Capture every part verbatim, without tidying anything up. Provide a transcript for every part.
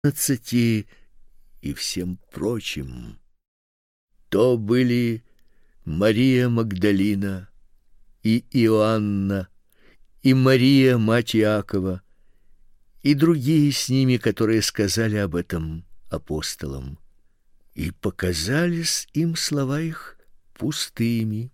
одиннадцати и всем прочим. То были Мария Магдалина и Иоанна, и Мария, мать Иакова, и другие с ними, которые сказали об этом апостолам. И показались им слова их пустыми,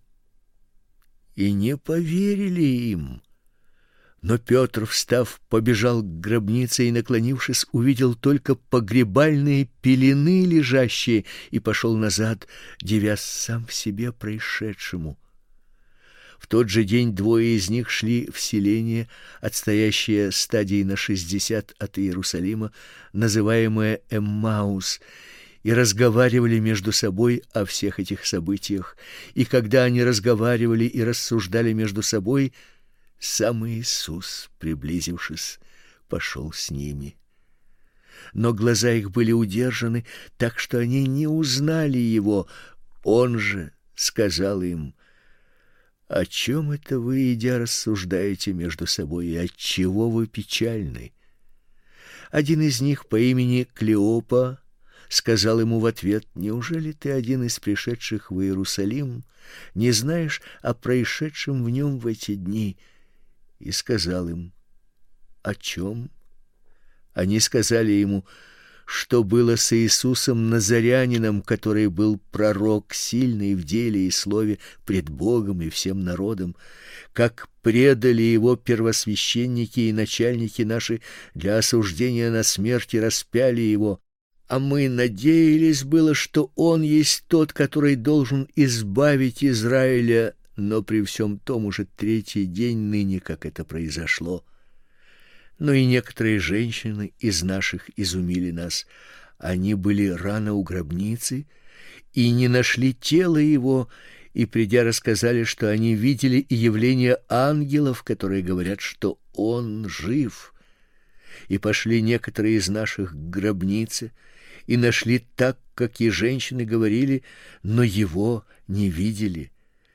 и не поверили им. Но Петр, встав, побежал к гробнице и, наклонившись, увидел только погребальные пелены лежащие, и пошел назад, дивясь сам себе происшедшему. В тот же день двое из них шли в селение, отстоящее стадии на шестьдесят от Иерусалима, называемое Эммаус, и разговаривали между собой о всех этих событиях. И когда они разговаривали и рассуждали между собой, сам Иисус, приблизившись, пошел с ними. Но глаза их были удержаны, так что они не узнали его. Он же сказал им: «О чем это вы, идя, рассуждаете между собой, и отчего вы печальны?» Один из них по имени Клеопа сказал ему в ответ: «Неужели ты один из пришедших в Иерусалим не знаешь о происшедшем в нем в эти дни?» И сказал им: «О чем?» Они сказали ему, что было с Иисусом Назарянином, который был пророк, сильный в деле и слове пред Богом и всем народом, как предали его первосвященники и начальники наши для осуждения на смерть и распяли его. А мы надеялись было, что он есть тот, который должен избавить Израиля, но при всем том уже третий день ныне, как это произошло. Но и некоторые женщины из наших изумили нас. Они были рано у гробницы и не нашли тела его, и, придя, рассказали, что они видели и явление ангелов, которые говорят, что он жив. И пошли некоторые из наших к гробнице и нашли так, как и женщины говорили, но его не видели.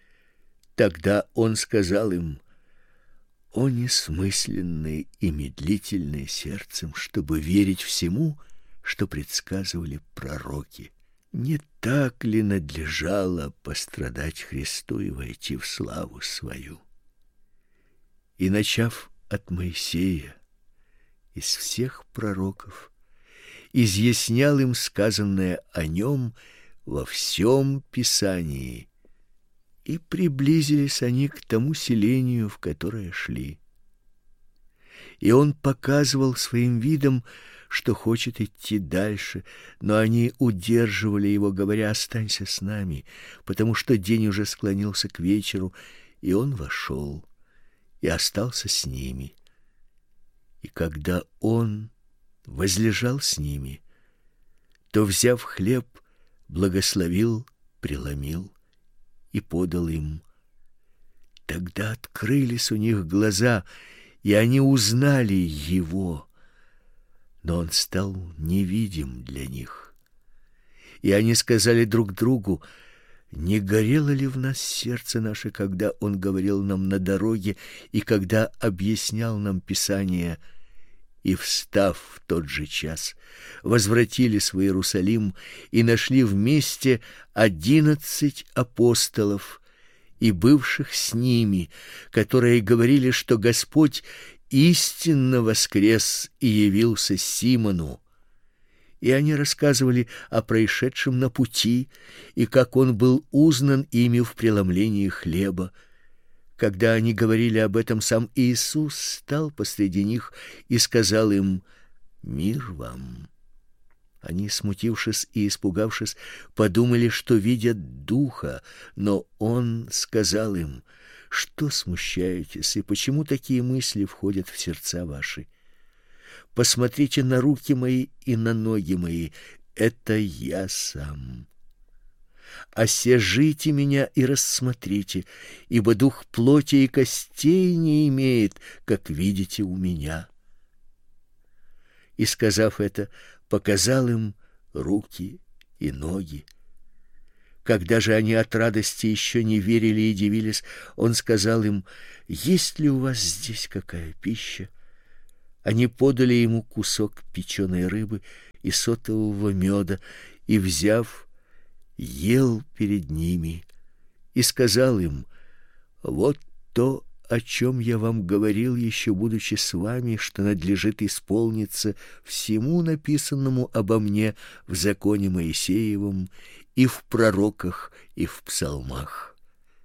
Тогда он сказал им: «О несмысленные и медлительные сердцем, чтобы верить всему, что предсказывали пророки. Не так ли надлежало пострадать Христу и войти в славу свою?» И, начав от Моисея, из всех пророков, изъяснял им сказанное о нем во всем Писании. И приблизились они к тому селению, в которое шли. И он показывал своим видом, что хочет идти дальше, но они удерживали его, говоря: «Останься с нами», потому что день уже склонился к вечеру, и он вошел и остался с ними. И когда он возлежал с ними, то, взяв хлеб, благословил, преломил и подал им. Тогда открылись у них глаза, и они узнали его, но он стал невидим для них. И они сказали друг другу: «Не горело ли в нас сердце наше, когда он говорил нам на дороге и когда объяснял нам Писание?» И, встав в тот же час, возвратились в Иерусалим и нашли вместе одиннадцать апостолов и бывших с ними, которые говорили, что Господь истинно воскрес и явился Симону. И они рассказывали о происшедшем на пути и как он был узнан ими в преломлении хлеба. Когда они говорили об этом, сам Иисус стал посреди них и сказал им: «Мир вам». Они, смутившись и испугавшись, подумали, что видят духа, но он сказал им: «Что смущаетесь, и почему такие мысли входят в сердца ваши? Посмотрите на руки мои и на ноги мои, это я сам. Осяжите меня и рассмотрите, ибо дух плоти и костей не имеет, как видите у меня». И, сказав это, показал им руки и ноги. Когда же они от радости еще не верили и дивились, он сказал им: «Есть ли у вас здесь какая пища?» Они подали ему кусок печеной рыбы и сотового меда, и, взяв, ел перед ними и сказал им: вот то, о чем я вам говорил еще будучи с вами, что надлежит исполниться всему написанному обо мне в законе Моисеевом и в пророках и в псалмах.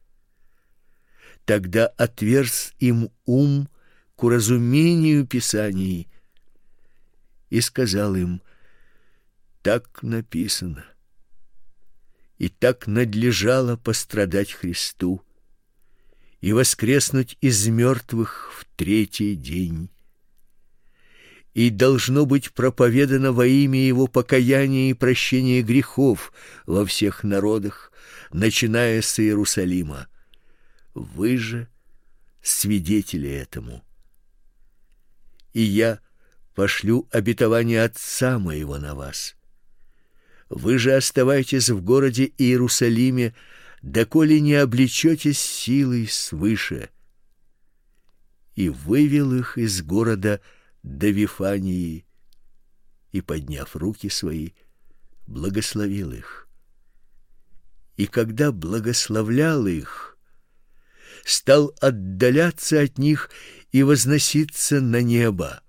Тогда отверз им ум к уразумению Писаний и сказал им: так написано, и так надлежало пострадать Христу и воскреснуть из мертвых в третий день. И должно быть проповедано во имя Его покаяние и прощение грехов во всех народах, начиная с Иерусалима. Вы же свидетели этому. И я пошлю обетование Отца моего на вас. Вы же оставайтесь в городе Иерусалиме, доколе не облечетесь силой свыше. И вывел их из города до Вифании, и, подняв руки свои, благословил их. И когда благословлял их, стал отдаляться от них и возноситься на небо.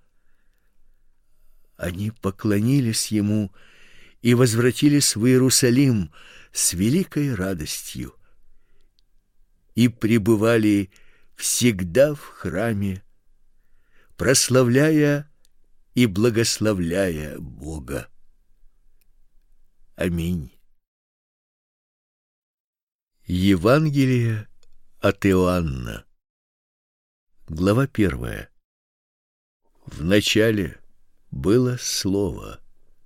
Они поклонились ему и возвратились в Иерусалим с великой радостью и пребывали всегда в храме, прославляя и благословляя Бога. Аминь. Евангелие от Иоанна. Глава первая. В начале было Слово,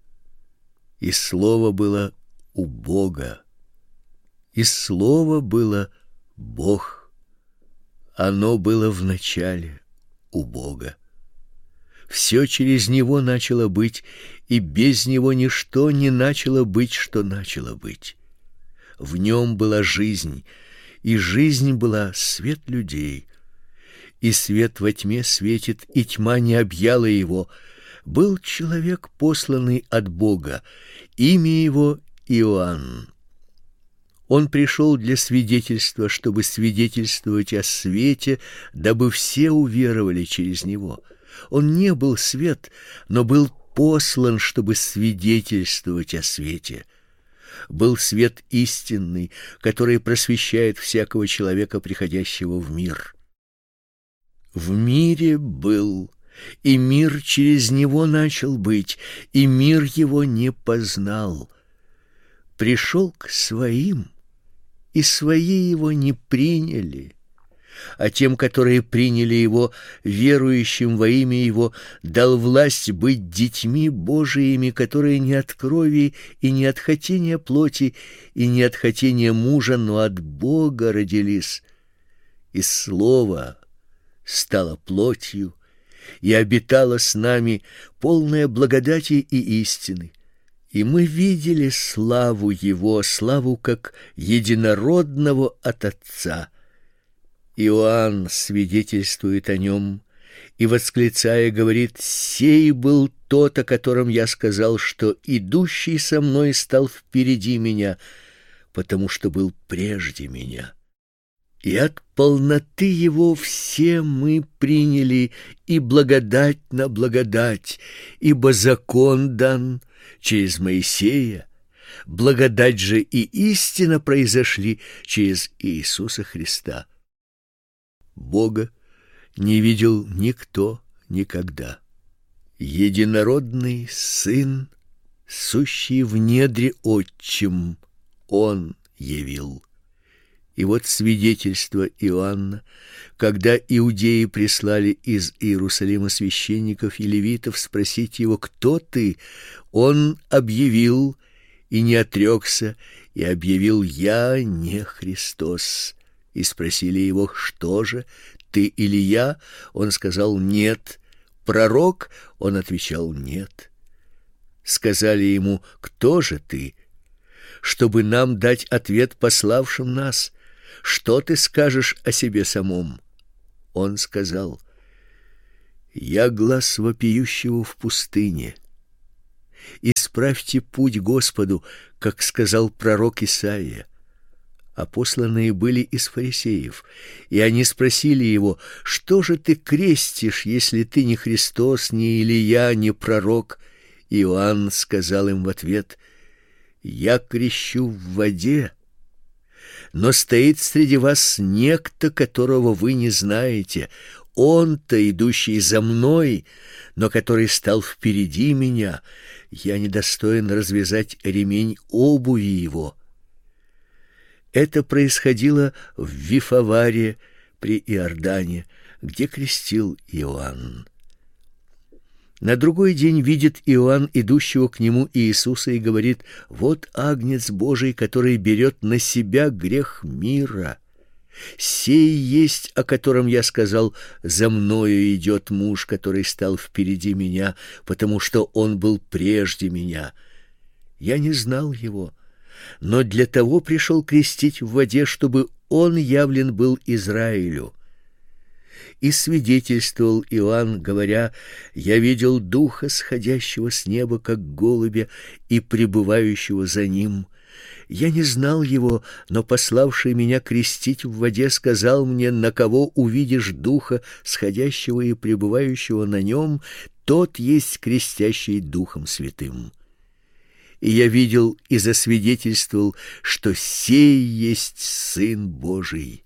и Слово было у Бога, и Слово было Бог. Оно было в начале у Бога. Все через Него начало быть, и без Него ничто не начало быть, что начало быть. В Нем была жизнь, и жизнь была свет людей. И свет во тьме светит, и тьма не объяла его. Был человек, посланный от Бога, имя его Иоанн. Он пришел для свидетельства, чтобы свидетельствовать о свете, дабы все уверовали через него. Он не был свет, но был послан, чтобы свидетельствовать о свете. Был свет истинный, который просвещает всякого человека, приходящего в мир. В мире был, и мир через него начал быть, и мир его не познал. Пришел к своим, и свои его не приняли. А тем, которые приняли его, верующим во имя его, дал власть быть детьми Божиими, которые не от крови и не от хотения плоти и не от хотения мужа, но от Бога родились. И Слово стало плотью и обитало с нами, полное благодати и истины. И мы видели славу его, славу как единородного от Отца. Иоанн свидетельствует о нем и, восклицая, говорит: «Сей был тот, о котором я сказал, что идущий со мной стал впереди меня, потому что был прежде меня». И от полноты его все мы приняли и благодать на благодать, ибо закон дан через Моисея, благодать же и истина произошли через Иисуса Христа. Бога не видел никто никогда. Единородный Сын, сущий в недре Отчим, Он явил. И вот свидетельство Иоанна, когда иудеи прислали из Иерусалима священников и левитов спросить его: «Кто ты?», он объявил и не отрекся, и объявил: «Я не Христос». И спросили его: «Что же, ты Илия?» Он сказал: «Нет». «Пророк?» Он отвечал: «Нет». Сказали ему: «Кто же ты?» Чтобы нам дать ответ пославшим нас. Что ты скажешь о себе самом? Он сказал: Я глас вопиющего в пустыне. Исправьте путь Господу, как сказал пророк Исаия. А посланные были из фарисеев, и они спросили его: что же ты крестишь, если ты не Христос, не Илия, не пророк? Иоанн сказал им в ответ: я крещу в воде, но стоит среди вас некто, которого вы не знаете. Он-то, идущий за мной, но который стал впереди меня. Я недостоин развязать ремень обуви его. Это происходило в Вифаваре при Иордане, где крестил Иоанн. На другой день видит Иоанн идущего к нему Иисуса и говорит: вот агнец Божий, который берет на себя грех мира. Сей есть, о котором я сказал: за мною идет муж, который стал впереди меня, потому что он был прежде меня. Я не знал его, но для того пришел крестить в воде, чтобы он явлен был Израилю. И свидетельствовал Иоанн, говоря: я видел Духа, сходящего с неба, как голубя, и пребывающего за ним. Я не знал его, но пославший меня крестить в воде сказал мне: на кого увидишь Духа, сходящего и пребывающего на нем, тот есть крестящий Духом Святым. И я видел и засвидетельствовал, что сей есть Сын Божий.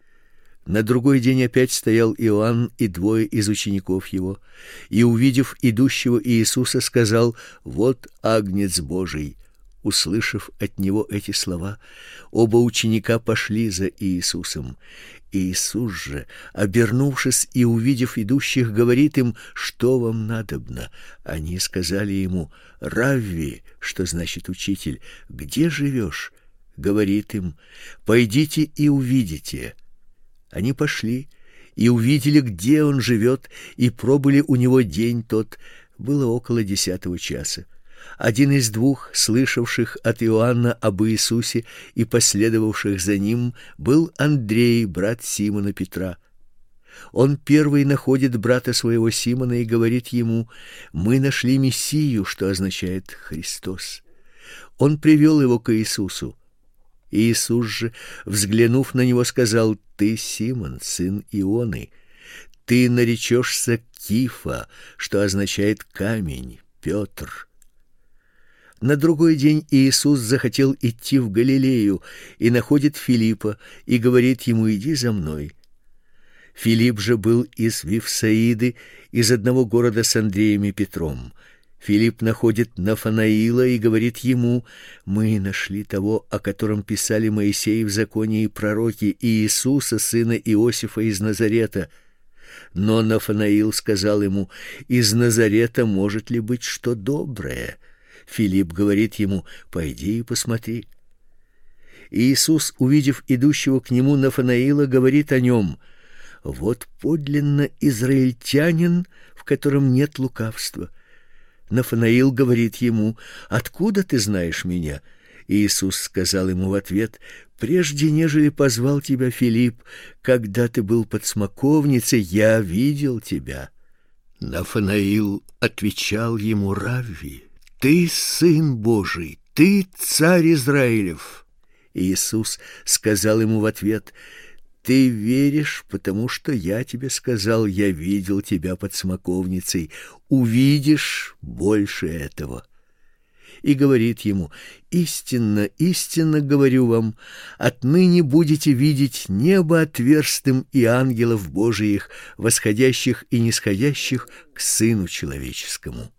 На другой день опять стоял Иоанн и двое из учеников его, и, увидев идущего Иисуса, сказал: вот агнец Божий. Услышав от него эти слова, оба ученика пошли за Иисусом. Иисус же, обернувшись и увидев идущих, говорит им: что вам надобно? Они сказали ему: Равви, что значит учитель, где живешь? Говорит им: пойдите и увидите. Они пошли и увидели, где он живет, и пробыли у него день тот. Было около десятого часа. Один из двух, слышавших от Иоанна об Иисусе и последовавших за ним, был Андрей, брат Симона Петра. Он первый находит брата своего Симона и говорит ему: мы нашли Мессию, что означает Христос. Он привел его к Иисусу. Иисус же, взглянув на него, сказал: ты Симон, сын Ионы, ты наречешься Кифа, что означает камень, Петр. На другой день Иисус захотел идти в Галилею и находит Филиппа и говорит ему: иди за мной. Филипп же был из Вифсаиды, из одного города с Андреем и Петром. Филипп находит Нафанаила и говорит ему: мы нашли того, о котором писали Моисей в законе и пророки, Иисуса, сына Иосифа из Назарета. Но Нафанаил сказал ему: из Назарета может ли быть что доброе? Филипп говорит ему: пойди и посмотри. Иисус, увидев идущего к нему Нафанаила, говорит о нем: вот подлинно израильтянин, в котором нет лукавства. Нафанаил говорит ему: откуда ты знаешь меня? Иисус сказал ему в ответ: прежде нежели позвал тебя Филипп, когда ты был под смоковницей, я видел тебя. Нафанаил отвечал ему: Равви, ты сын Божий, ты царь Израилев. Иисус сказал ему в ответ: ты веришь, потому что я тебе сказал: я видел тебя под смоковницей, увидишь больше этого. И говорит ему: истинно, истинно говорю вам, отныне будете видеть небо отверстым и ангелов Божиих, восходящих и нисходящих к Сыну Человеческому.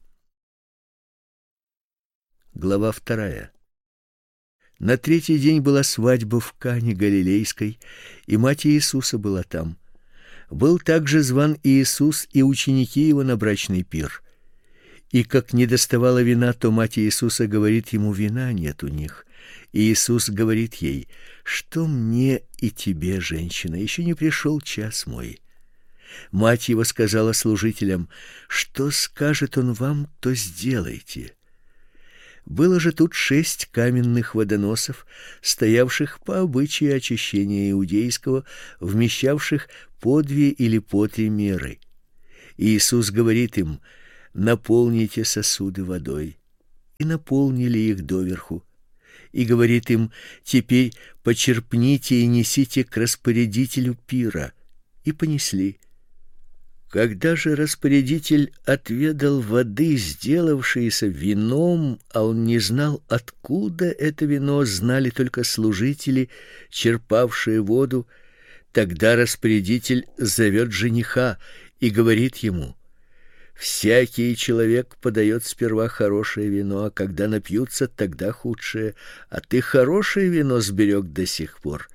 Глава вторая. На третий день была свадьба в Кане Галилейской, и мать Иисуса была там. Был также зван Иисус и ученики его на брачный пир. И как не доставало вина, то мать Иисуса говорит ему: вина нет у них. И Иисус говорит ей: что мне и тебе, женщина, еще не пришел час мой. Мать его сказала служителям: что скажет он вам, то сделайте. Было же тут шесть каменных водоносов, стоявших по обычаю очищения иудейского, вмещавших по две или по три меры. Иисус говорит им: наполните сосуды водой. И наполнили их доверху. И говорит им: теперь почерпните и несите к распорядителю пира. И понесли. Когда же распорядитель отведал воды, сделавшейся вином, а он не знал, откуда это вино, знали только служители, черпавшие воду, тогда распорядитель зовет жениха и говорит ему: всякий человек подает сперва хорошее вино, а когда напьются, тогда худшее, а ты хорошее вино сберег до сих пор.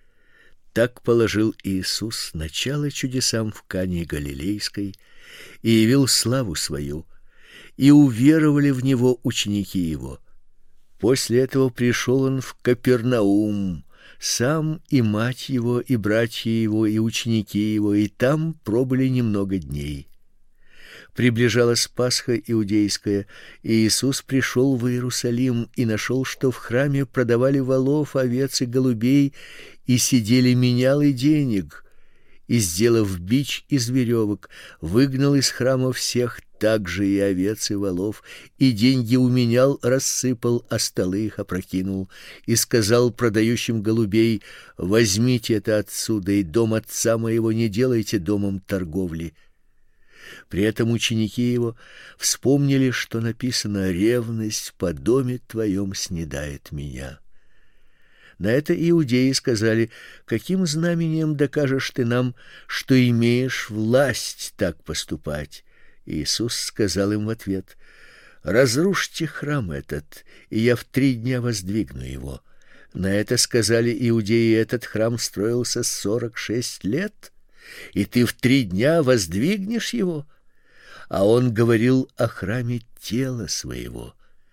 Так положил Иисус начало чудесам в Кане Галилейской и явил славу свою, и уверовали в него ученики его. После этого пришел он в Капернаум, сам и мать его, и братья его, и ученики его, и там пробыли немного дней. Приближалась Пасха иудейская, и Иисус пришел в Иерусалим и нашел, что в храме продавали волов, овец и голубей, и сидели менялы денег. И, сделав бич из веревок, выгнал из храма всех, также и овец и волов, и деньги у менял рассыпал, а столы их опрокинул, и сказал продающим голубей: возьмите это отсюда, и дом отца моего не делайте домом торговли. При этом ученики его вспомнили, что написано: ревность по доме твоем снедает меня. На это иудеи сказали: каким знамением докажешь ты нам, что имеешь власть так поступать? Иисус сказал им в ответ: разрушьте храм этот, и я в три дня воздвигну его. На это сказали иудеи: этот храм строился сорок шесть лет, и ты в три дня воздвигнешь его? А он говорил о храме тела своего.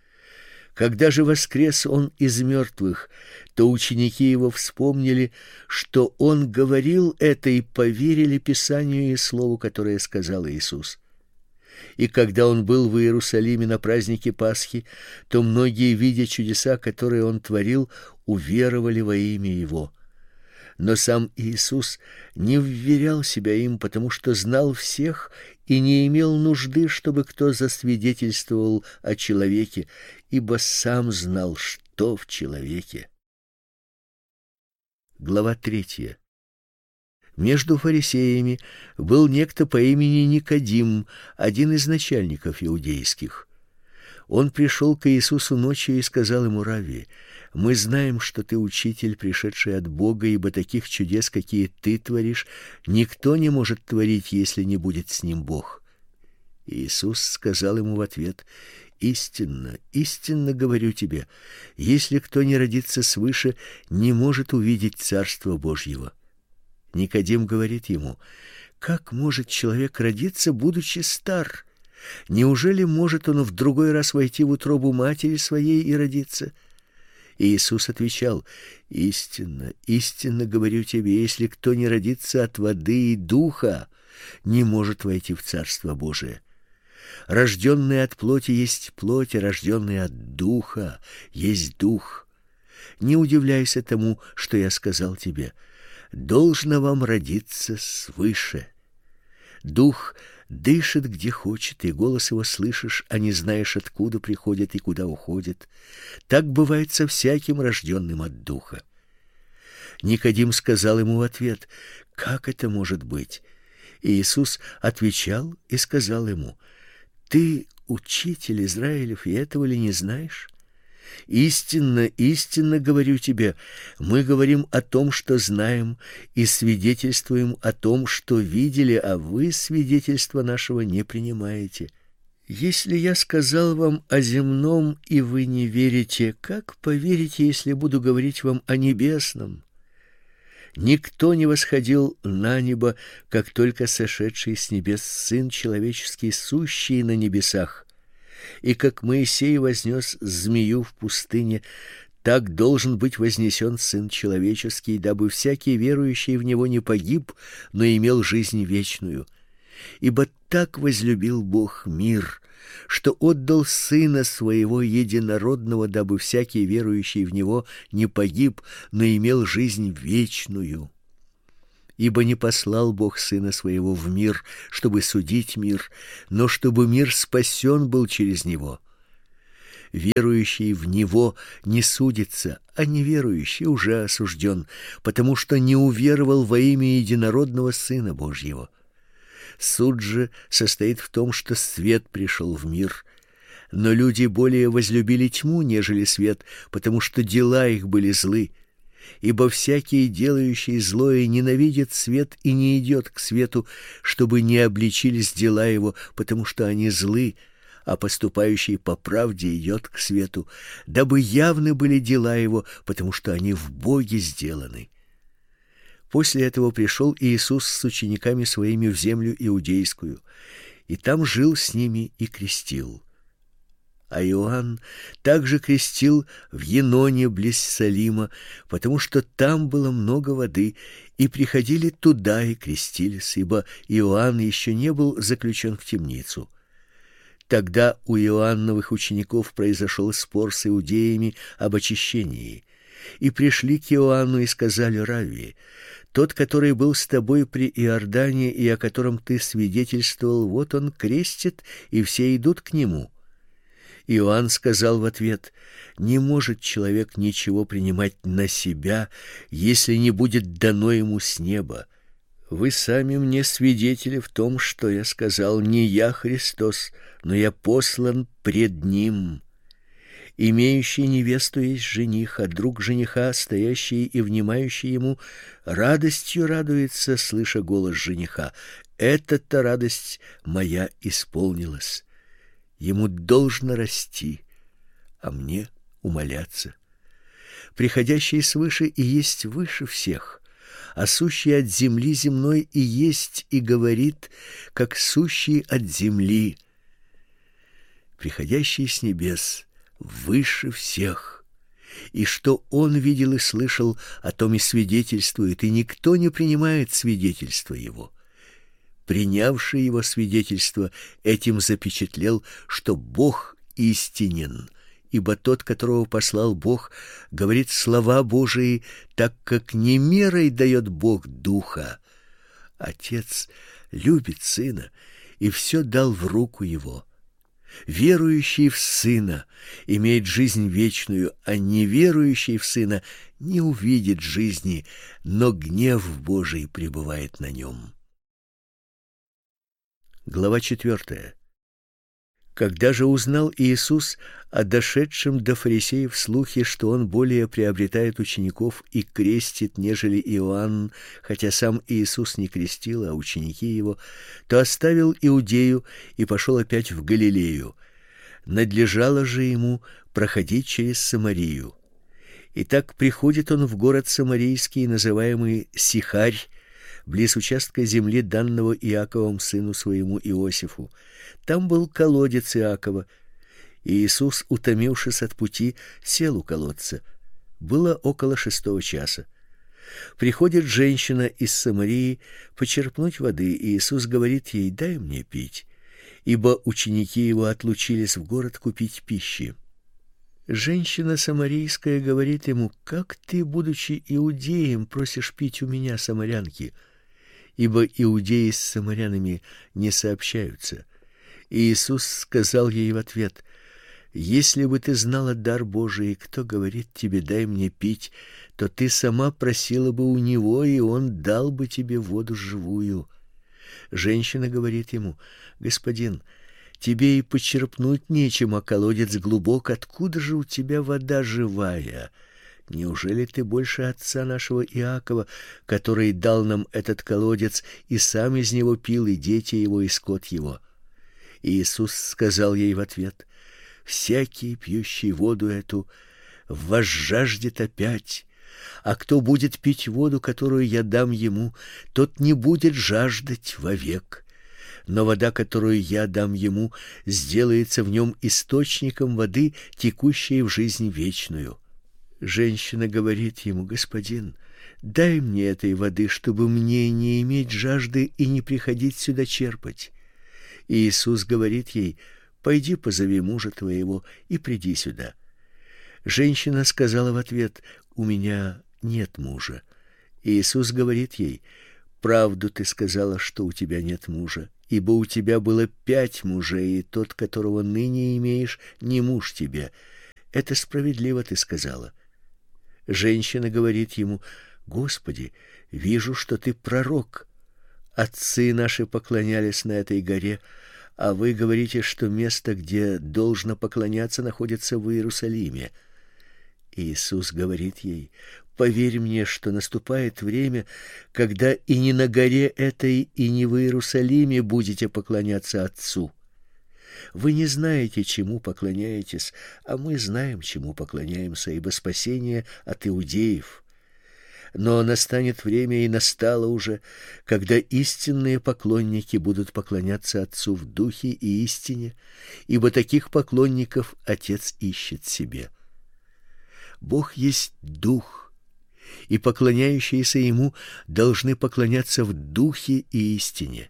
Когда же воскрес он из мертвых, то ученики его вспомнили, что он говорил это, и поверили Писанию и слову, которое сказал Иисус. И когда он был в Иерусалиме на празднике Пасхи, то многие, видя чудеса, которые он творил, уверовали во имя его. Но сам Иисус не вверял себя им, потому что знал всех и не имел нужды, чтобы кто засвидетельствовал о человеке, ибо сам знал, что в человеке. Глава третья. Между фарисеями был некто по имени Никодим, один из начальников иудейских. Он пришел к Иисусу ночью и сказал ему: Равви, мы знаем, что ты учитель, пришедший от Бога, ибо таких чудес, какие ты творишь, никто не может творить, если не будет с ним Бог. Иисус сказал ему в ответ: истинно, истинно говорю тебе, если кто не родится свыше, не может увидеть Царство Божьего. Никодим говорит ему: как может человек родиться, будучи стар? Неужели может он в другой раз войти в утробу матери своей и родиться? И Иисус отвечал: истинно, истинно говорю тебе, если кто не родится от воды и духа, не может войти в Царство Божие. Рожденный от плоти есть плоть, а рожденный от духа есть дух. Не удивляйся тому, что я сказал тебе: должно вам родиться свыше. Дух дышит где хочет, и голос его слышишь, а не знаешь, откуда приходит и куда уходит. Так бывает со всяким рожденным от духа. Никодим сказал ему в ответ: как это может быть? И Иисус отвечал и сказал ему: ты учитель Израилев, и этого ли не знаешь? Истинно, истинно говорю тебе, мы говорим о том, что знаем, и свидетельствуем о том, что видели, а вы свидетельства нашего не принимаете. Если я сказал вам о земном, и вы не верите, как поверите, если буду говорить вам о небесном? Никто не восходил на небо, как только сошедший с небес Сын Человеческий, сущий на небесах. И как Моисей вознес змею в пустыне, так должен быть вознесен Сын Человеческий, дабы всякий верующий в Него не погиб, но имел жизнь вечную. Ибо так возлюбил Бог мир, что отдал Сына Своего Единородного, дабы всякий верующий в Него не погиб, но имел жизнь вечную. Ибо не послал Бог Сына Своего в мир, чтобы судить мир, но чтобы мир спасен был через Него. Верующий в Него не судится, а неверующий уже осужден, потому что не уверовал во имя единородного Сына Божьего. Суд же состоит в том, что свет пришел в мир, но люди более возлюбили тьму, нежели свет, потому что дела их были злы. Ибо всякий, делающий злое, ненавидит свет и не идет к свету, чтобы не обличились дела его, потому что они злы, а поступающий по правде идет к свету, дабы явны были дела его, потому что они в Боге сделаны. После этого пришел Иисус с учениками своими в землю иудейскую, и там жил с ними и крестил. А Иоанн также крестил в Еноне близ Салима, потому что там было много воды, и приходили туда и крестились, ибо Иоанн еще не был заключен в темницу. Тогда у Иоанновых учеников произошел спор с иудеями об очищении, и пришли к Иоанну и сказали: «Равви, тот, который был с тобой при Иордане и о котором ты свидетельствовал, вот он крестит, и все идут к нему». Иоанн сказал в ответ: «Не может человек ничего принимать на себя, если не будет дано ему с неба. Вы сами мне свидетели в том, что я сказал: не я Христос, но я послан пред ним. Имеющий невесту есть жених, а друг жениха, стоящий и внимающий ему, радостью радуется, слыша голос жениха. Эта-то радость моя исполнилась. Ему должно расти, а мне умоляться. Приходящий свыше и есть выше всех, а сущий от земли земной и есть и говорит, как сущий от земли. Приходящий с небес выше всех, и что он видел и слышал, о том и свидетельствует, и никто не принимает свидетельства его. Принявший его свидетельство этим запечатлел, что Бог истинен, ибо тот, которого послал Бог, говорит слова Божии, так как не мерой дает Бог духа. Отец любит Сына и все дал в руку его. Верующий в Сына имеет жизнь вечную, а неверующий в Сына не увидит жизни, но гнев Божий пребывает на нем. Глава четвертая. Когда же узнал Иисус о дошедшем до фарисеев слухе, что он более приобретает учеников и крестит, нежели Иоанн, хотя сам Иисус не крестил, а ученики его, то оставил Иудею и пошел опять в Галилею. Надлежало же ему проходить через Самарию. Итак, приходит он в город самарийский, называемый Сихарь, близ участка земли, данного Иаковом сыну своему Иосифу. Там был колодец Иакова. И Иисус, утомившись от пути, сел у колодца. Было около шестого часа. Приходит женщина из Самарии почерпнуть воды, и Иисус говорит ей: «Дай мне пить», ибо ученики его отлучились в город купить пищи. Женщина самарийская говорит ему: «Как ты, будучи иудеем, просишь пить у меня, самарянки?» Ибо иудеи с самарянами не сообщаются. И Иисус сказал ей в ответ: «Если бы ты знала дар Божий, кто говорит тебе: дай мне пить, то ты сама просила бы у него, и он дал бы тебе воду живую». Женщина говорит ему: «Господин, тебе и почерпнуть нечем, а колодец глубок. Откуда же у тебя вода живая? Неужели ты больше отца нашего Иакова, который дал нам этот колодец, и сам из него пил, и дети его, и скот его?» И Иисус сказал ей в ответ: «Всякий, пьющий воду эту, возжаждет опять, а кто будет пить воду, которую я дам ему, тот не будет жаждать вовек. Но вода, которую я дам ему, сделается в нем источником воды, текущей в жизнь вечную». Женщина говорит ему: «Господин, дай мне этой воды, чтобы мне не иметь жажды и не приходить сюда черпать». И Иисус говорит ей: «Пойди, позови мужа твоего и приди сюда». Женщина сказала в ответ: «У меня нет мужа». И Иисус говорит ей: Правду ты сказала, что у тебя нет мужа, ибо у тебя было пять мужей, и тот, которого ныне имеешь, не муж тебе. Это справедливо ты сказала. Женщина говорит ему: Господи, вижу, что ты пророк. Отцы наши поклонялись на этой горе, а вы говорите, что место, где должно поклоняться, находится в Иерусалиме. Иисус говорит ей: поверь мне, что наступает время, когда и не на горе этой, и не в Иерусалиме будете поклоняться Отцу. Вы не знаете, чему поклоняетесь, а мы знаем, чему поклоняемся, ибо спасение от иудеев. Но настанет время, и настало уже, когда истинные поклонники будут поклоняться Отцу в духе и истине, ибо таких поклонников Отец ищет себе. Бог есть Дух, и поклоняющиеся Ему должны поклоняться в духе и истине.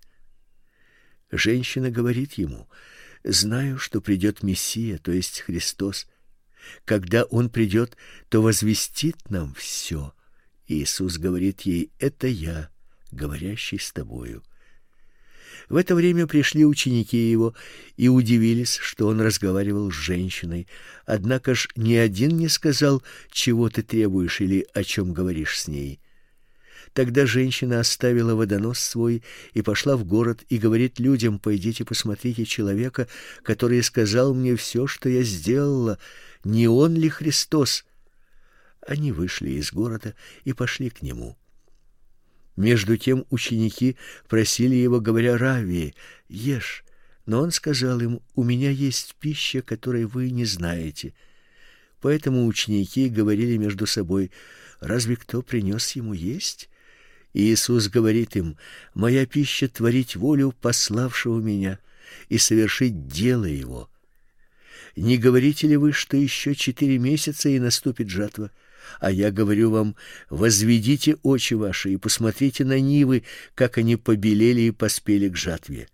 Женщина говорит Ему: знаю, что придет Мессия, то есть Христос. Когда Он придет, то возвестит нам все. Иисус говорит ей: это я, говорящий с тобою. В это время пришли ученики Его и удивились, что Он разговаривал с женщиной. Однако ж ни один не сказал: чего ты требуешь или о чем говоришь с ней. Тогда женщина оставила водонос свой и пошла в город и говорит людям: пойдите посмотрите человека, который сказал мне все, что я сделала. Не он ли Христос? Они вышли из города и пошли к нему. Между тем ученики просили его, говоря: Равви, ешь. Но он сказал им: у меня есть пища, которой вы не знаете. Поэтому ученики говорили между собой: разве кто принес ему есть? И Иисус говорит им: моя пища — творить волю пославшего меня и совершить дело его. Не говорите ли вы, что еще четыре месяца и наступит жатва? А я говорю вам: возведите очи ваши и посмотрите на нивы, как они побелели и поспели к жатве.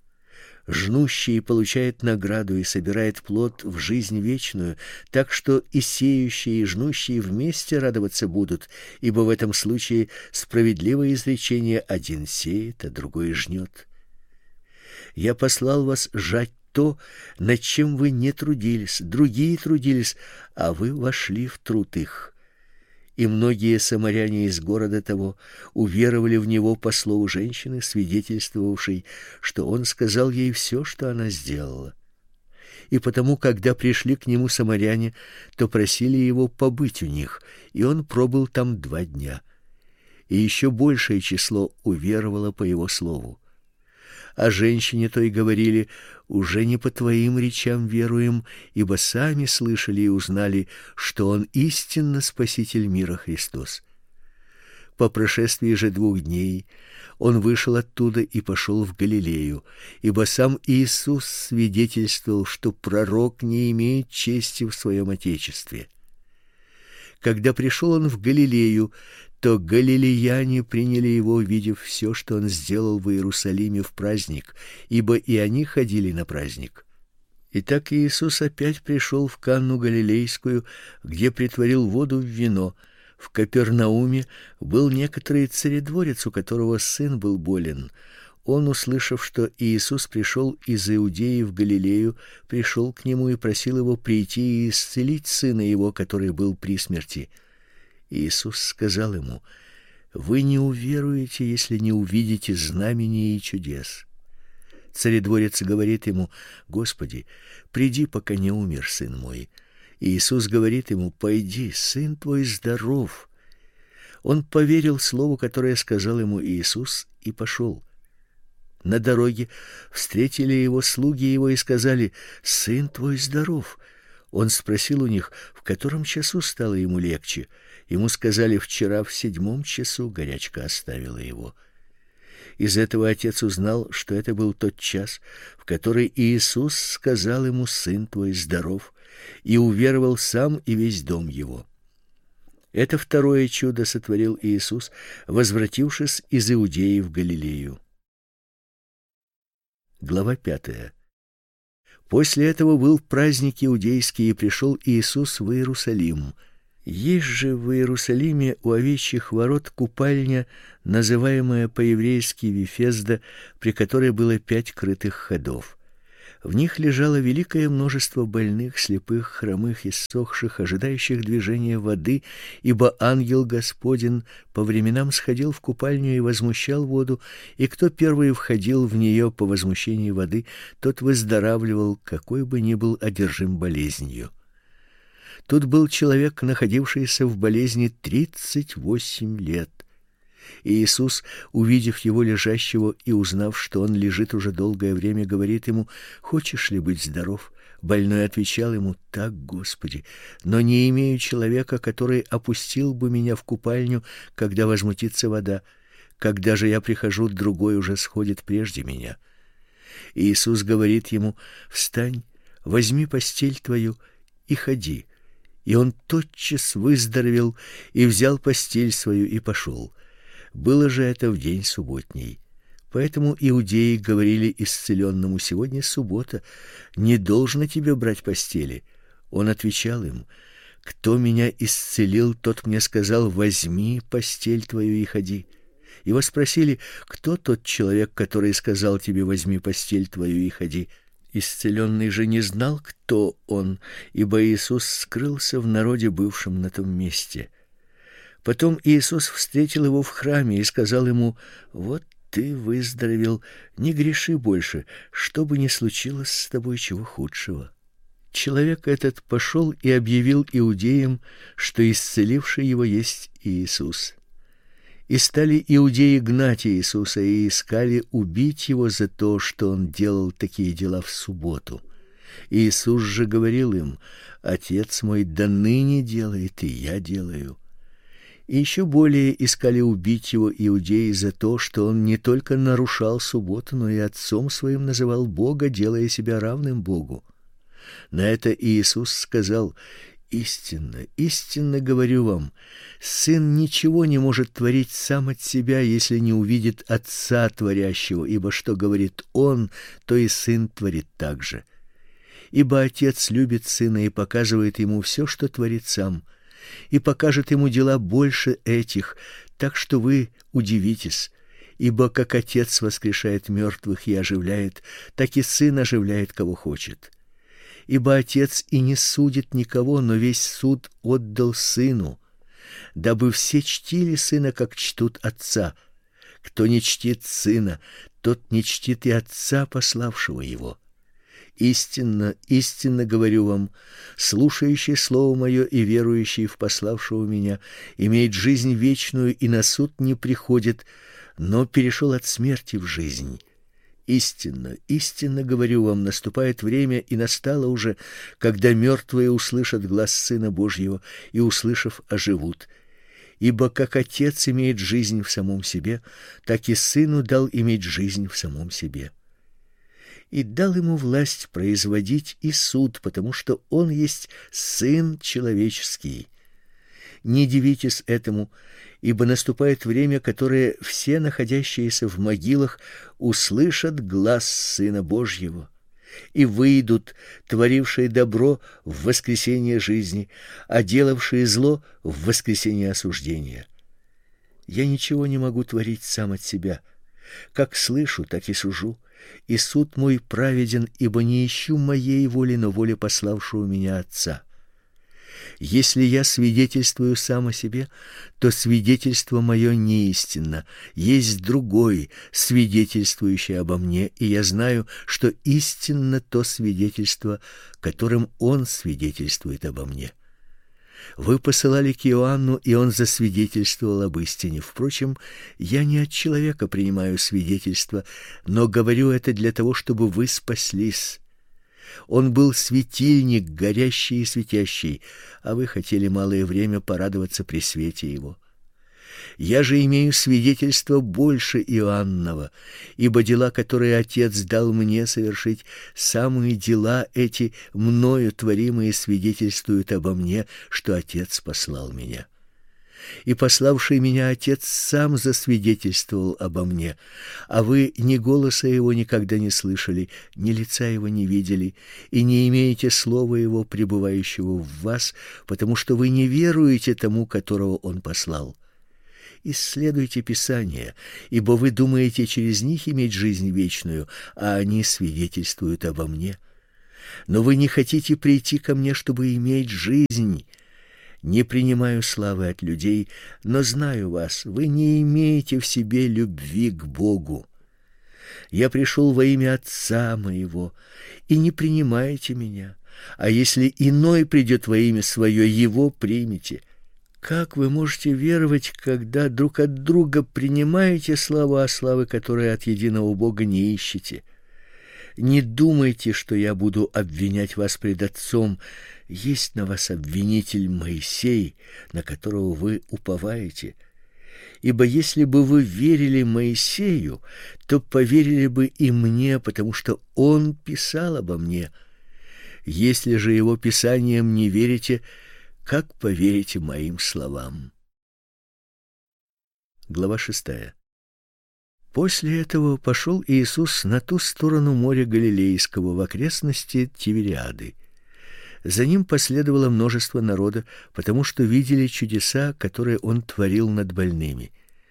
Жнущий получает награду и собирает плод в жизнь вечную, так что и сеющие, и жнущие вместе радоваться будут, ибо в этом случае справедливое изречение: один сеет, а другой жнет. Я послал вас жать то, над чем вы не трудились, другие трудились, а вы вошли в труд их. И многие самаряне из города того уверовали в него по слову женщины, свидетельствовавшей, что он сказал ей все, что она сделала. И потому, когда пришли к нему самаряне, то просили его побыть у них, и он пробыл там два дня. И еще большее число уверовало по его слову. А женщине той говорили: уже не по твоим речам веруем, ибо сами слышали и узнали, что он истинно Спаситель мира Христос. По прошествии же двух дней он вышел оттуда и пошел в Галилею, ибо сам Иисус свидетельствовал, что пророк не имеет чести в своем отечестве. Когда пришел он в Галилею, то галилеяне приняли его, увидев все, что он сделал в Иерусалиме в праздник, ибо и они ходили на праздник. Итак, Иисус опять пришел в Канну Галилейскую, где претворил воду в вино. В Капернауме был некоторый царедворец, у которого сын был болен. Он, услышав, что Иисус пришел из Иудеи в Галилею, пришел к нему и просил его прийти и исцелить сына его, который был при смерти. Иисус сказал ему: вы не уверуете, если не увидите знамений и чудес. Царедворец говорит ему: Господи, приди, пока не умер сын мой. И Иисус говорит ему: пойди, сын твой здоров. Он поверил слову, которое сказал ему Иисус, и пошел. На дороге встретили его слуги его и сказали: сын твой здоров. Он спросил у них, в котором часу стало ему легче. Ему сказали: вчера в седьмом часу горячка оставила его. Из этого отец узнал, что это был тот час, в который Иисус сказал ему: сын твой здоров, и уверовал сам и весь дом его. Это второе чудо сотворил Иисус, возвратившись из Иудеи в Галилею. Глава пятая. После этого был праздник иудейский, и пришел Иисус в Иерусалим. Есть же в Иерусалиме у овечьих ворот купальня, называемая по-еврейски Вифезда, при которой было пять крытых ходов. В них лежало великое множество больных, слепых, хромых, иссохших, ожидающих движения воды, ибо ангел Господень по временам сходил в купальню и возмущал воду, и кто первый входил в нее по возмущении воды, тот выздоравливал, какой бы ни был одержим болезнью. Тут был человек, находившийся в болезни тридцать восемь лет. И Иисус, увидев его лежащего и узнав, что он лежит уже долгое время, говорит ему: «Хочешь ли быть здоров?» Больной отвечал ему: «Так, Господи, но не имею человека, который опустил бы меня в купальню, когда возмутится вода. Когда же я прихожу, другой уже сходит прежде меня». И Иисус говорит ему: «Встань, возьми постель твою и ходи». И он тотчас выздоровел и взял постель свою и пошел. Было же это в день субботний. Поэтому иудеи говорили исцеленному: «Сегодня суббота, не должно тебе брать постели». Он отвечал им: «Кто меня исцелил, тот мне сказал: возьми постель твою и ходи». Его спросили: «Кто тот человек, который сказал тебе: возьми постель твою и ходи?» Исцеленный же не знал, кто он, ибо Иисус скрылся в народе, бывшем на том месте. Потом Иисус встретил его в храме и сказал ему: «Вот ты выздоровел, не греши больше, что бы ни случилось с тобой чего худшего». Человек этот пошел и объявил иудеям, что исцеливший его есть Иисус. И стали иудеи гнать Иисуса и искали убить его за то, что он делал такие дела в субботу. Иисус же говорил им: «Отец мой до ныне делает, и я делаю». И еще более искали убить его иудеи за то, что он не только нарушал субботу, но и отцом своим называл Бога, делая себя равным Богу. На это Иисус сказал: «Истинно, истинно говорю вам, сын ничего не может творить сам от себя, если не увидит Отца творящего, ибо что говорит он, то и сын творит так же. Ибо Отец любит сына и показывает ему все, что творит сам, и покажет ему дела больше этих, так что вы удивитесь. Ибо как Отец воскрешает мертвых и оживляет, так и сын оживляет кого хочет. Ибо Отец и не судит никого, но весь суд отдал Сыну, дабы все чтили Сына, как чтут Отца. Кто не чтит Сына, тот не чтит и Отца, пославшего Его. Истинно, истинно говорю вам, слушающий Слово Мое и верующий в пославшего Меня имеет жизнь вечную и на суд не приходит, но перешел от смерти в жизнь. Истинно, истинно говорю вам, наступает время, и настало уже, когда мертвые услышат глас Сына Божьего и, услышав, оживут. Ибо как Отец имеет жизнь в самом себе, так и Сыну дал иметь жизнь в самом себе. И дал ему власть производить и суд, потому что он есть Сын человеческий. Не дивитесь этому, ибо наступает время, которое все находящиеся в могилах услышат глас Сына Божьего, и выйдут, творившие добро в воскресение жизни, а делавшие зло в воскресение осуждения. Я ничего не могу творить сам от себя. Как слышу, так и сужу, и суд мой праведен, ибо не ищу моей воли, но воли пославшего меня Отца. Если я свидетельствую сам о себе, то свидетельство мое не истинно. Есть другой, свидетельствующий обо мне, и я знаю, что истинно то свидетельство, которым он свидетельствует обо мне. Вы посылали к Иоанну, и он засвидетельствовал об истине. Впрочем, я не от человека принимаю свидетельство, но говорю это для того, чтобы вы спаслись. Он был светильник, горящий и светящий, а вы хотели малое время порадоваться при свете его. Я же имею свидетельство больше Иоаннова, ибо дела, которые Отец дал мне совершить, самые дела эти мною творимые свидетельствуют обо мне, что Отец послал меня. и пославший меня Отец сам засвидетельствовал обо мне, а вы ни голоса его никогда не слышали, ни лица его не видели, и не имеете слова его, пребывающего в вас, потому что вы не веруете тому, которого он послал. Исследуйте Писания, ибо вы думаете через них иметь жизнь вечную, а они свидетельствуют обо мне. Но вы не хотите прийти ко мне, чтобы иметь жизнь. Не принимаю славы от людей, но знаю вас, вы не имеете в себе любви к Богу. Я пришел во имя Отца моего, и не принимаете меня, а если иной придет во имя свое, его примите. Как вы можете веровать, когда друг от друга принимаете славу, а славы, которые от единого Бога, не ищете? Не думайте, что я буду обвинять вас пред Отцом. Есть на вас обвинитель Моисей, на которого вы уповаете. Ибо если бы вы верили Моисею, то поверили бы и мне, потому что он писал обо мне. Если же его писаниям не верите, как поверите моим словам? Глава шестая. После этого пошел Иисус на ту сторону моря Галилейского, в окрестности Тивериады. За ним последовало множество народа, потому что видели чудеса, которые он творил над больными.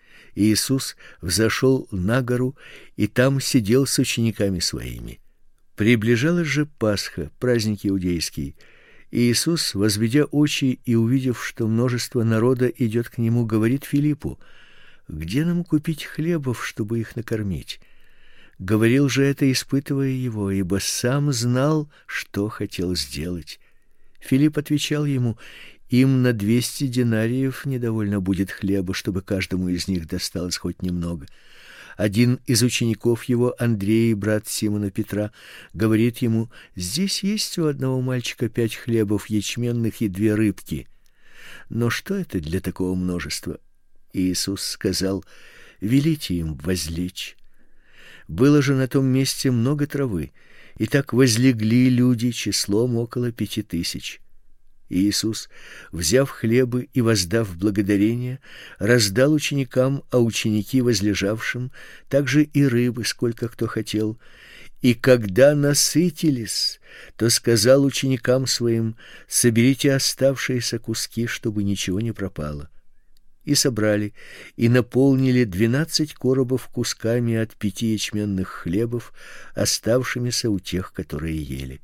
Иисус взошел на гору и там сидел с учениками своими. Приближалась же Пасха, праздник иудейский. Иисус, возведя очи и увидев, что множество народа идет к нему, говорит Филиппу: «Где нам купить хлебов, чтобы их накормить?» Говорил же это, испытывая его, ибо сам знал, что хотел сделать. Филипп отвечал ему: «Им на двести динариев недовольно будет хлеба, чтобы каждому из них досталось хоть немного». Один из учеников его, Андрей, брат Симона Петра, говорит ему: «Здесь есть у одного мальчика пять хлебов ячменных и две рыбки. Но что это для такого множества?» Иисус сказал: «Велите им возлечь». Было же на том месте много травы, и так возлегли люди числом около пяти тысяч. Иисус, взяв хлебы и воздав благодарение, раздал ученикам, а ученики возлежавшим, также и рыбы, сколько кто хотел. И когда насытились, то сказал ученикам своим: «Соберите оставшиеся куски, чтобы ничего не пропало». И собрали, и наполнили двенадцать коробов кусками от пяти ячменных хлебов, оставшимися у тех, которые ели.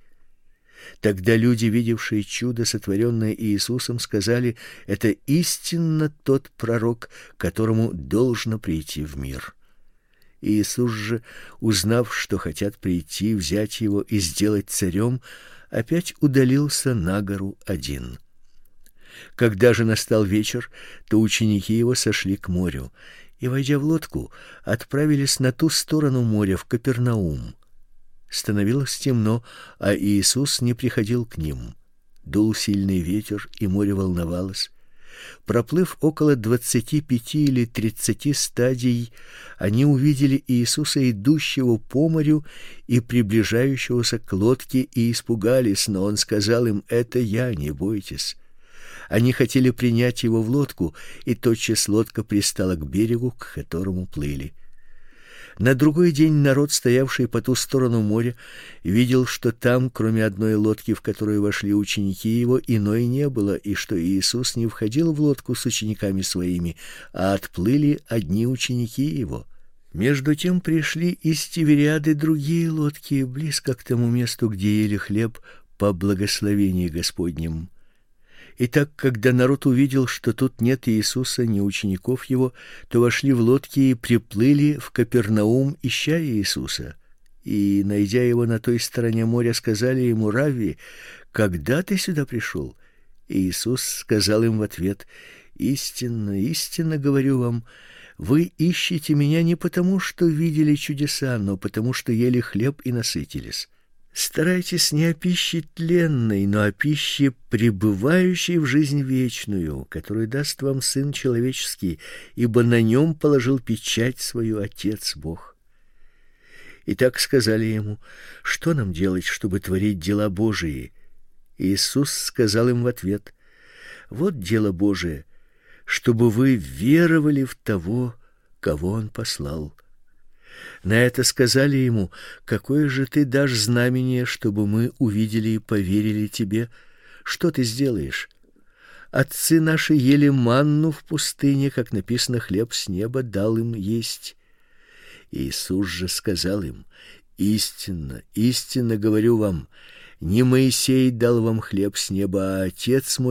Тогда люди, видевшие чудо, сотворенное Иисусом, сказали: «Это истинно тот пророк, которому должно прийти в мир». Иисус же, узнав, что хотят прийти, взять его и сделать царем, опять удалился на гору один. Когда же настал вечер, то ученики его сошли к морю и, войдя в лодку, отправились на ту сторону моря, в Капернаум. Становилось темно, а Иисус не приходил к ним. Дул сильный ветер, и море волновалось. Проплыв около двадцати пяти или тридцати стадий, они увидели Иисуса, идущего по морю и приближающегося к лодке, и испугались, но он сказал им: «Это я, не бойтесь». Они хотели принять его в лодку, и тотчас лодка пристала к берегу, к которому плыли. На другой день народ, стоявший по ту сторону моря, видел, что там, кроме одной лодки, в которую вошли ученики его, иной не было, и что Иисус не входил в лодку с учениками своими, а отплыли одни ученики его. Между тем пришли из Тивериады другие лодки, близко к тому месту, где ели хлеб по благословении Господнем. Итак, когда народ увидел, что тут нет Иисуса, ни учеников его, то вошли в лодки и приплыли в Капернаум, ища Иисуса. И, найдя его на той стороне моря, сказали ему: «Равви, когда ты сюда пришел?» И Иисус сказал им в ответ: «Истинно, истинно говорю вам, вы ищете меня не потому, что видели чудеса, но потому, что ели хлеб и насытились. Старайтесь не о пище тленной, но о пище, пребывающей в жизнь вечную, которую даст вам Сын Человеческий, ибо на нем положил печать свою Отец Бог». И так сказали ему: «Что нам делать, чтобы творить дела Божии?» Иисус сказал им в ответ: «Вот дело Божие, чтобы вы веровали в того, кого он послал. На это сказали ему: какое же ты дашь знамение, чтобы мы увидели и поверили тебе? Что ты сделаешь? Отцы наши ели манну в пустыне, как написано: хлеб с неба дал им есть. Иисус же сказал им: истинно, истинно говорю вам, не Моисей дал вам хлеб с неба, а Отец мой,